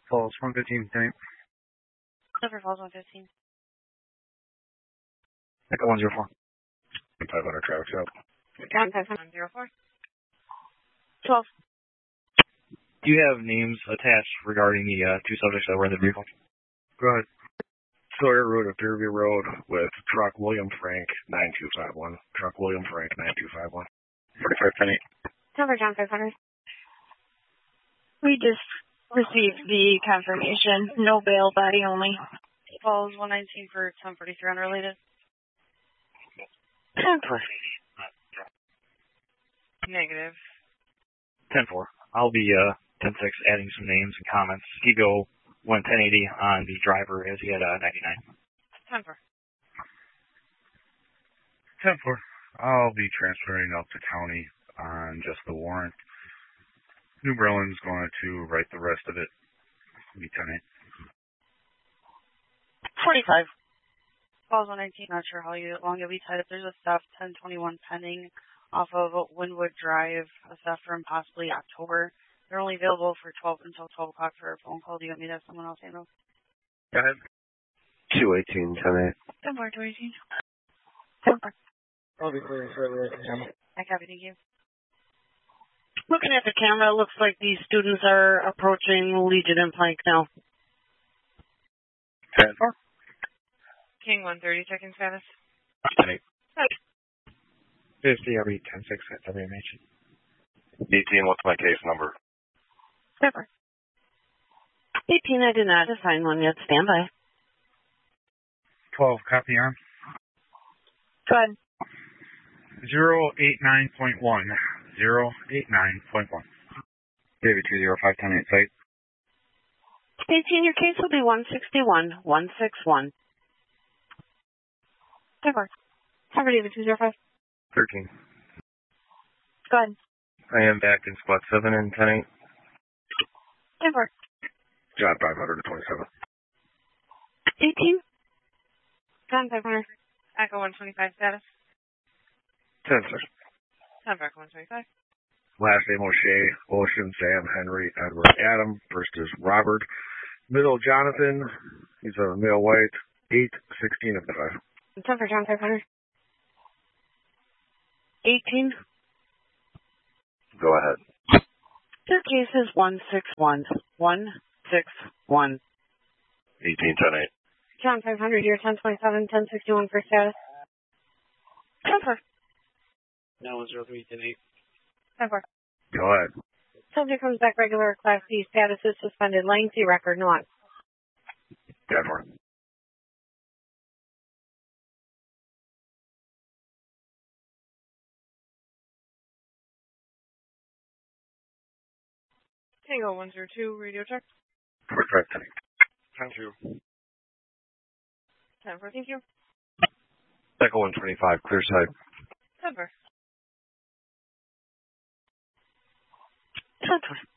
Falls 115 tonight. Silver Falls 115. Echo 104. 500 traffic stop. John 504. 12. Do you have names attached regarding the two subjects that were in the vehicle? Go ahead. Sawyer Road of Deerview Road with truck William Frank 9251. Truck William Frank 9251. 4510. Silver John 500. We just received the confirmation. No bail, body only. Falls 119 for 1043 unrelated. 10-4. Negative. 10-4. I'll be 10-6 adding some names and comments. Ego went 1080 on the driver as he had 99. 10-4. 10-4. I'll be transferring up to county on just the warrant. New Berlin's going to write the rest of it. Be 10-8. 45. Falls 119. Not sure how long you'll be tied up. There's a theft 1021 pending off of Wynwood Drive. A theft from possibly October. They're only available for 12 until 12 o'clock for a phone call. Do you want me to have someone else handle? Go ahead. 218, 10-8. 10-4, 218. 10-4. I'll be clearing shortly. I copy, thank you. Looking at the camera, it looks like these students are approaching Legion and Plank now. 10-4. King 130, checking status. 10-8. 50, I'll be 10-6 at WMH. 18, what's my case number? 18, I did not assign one yet. Stand by. 12, copy on. Go ahead. 089.1. 089.1. David 20510 site. 18, your case will be 161, 161. 10-4. Cover David 205. 13. Go ahead. I am back in squad 7 and 10-8. 10-4. John 527. 18. John 500. Echo 125 status. 10-6. 10 for Echo 125. Last name O'Shea, Ocean, Sam, Henry, Edward, Adam. First is Robert. Middle Jonathan. He's a male white. 8-16 of the 5. 10 for John 500. 18. Go ahead. Your case is 161, 161. 18, 10-8. John 500, year 1027, 1061 for status. 10-4. No, 03-8. 10-4. Go ahead. Subject comes back regular, Class C, status is suspended, lengthy record not. 10-4. Tango 102, radio check. 45, 10-8. 10-2. 10-4, thank you. Echo 125, clear side. 10-4. 10-4.